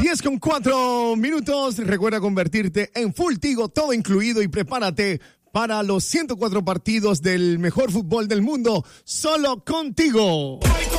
10:04. Recuerda convertirte en Full Tigo, todo incluido, y prepárate para los 104 partidos del mejor fútbol del mundo, solo contigo.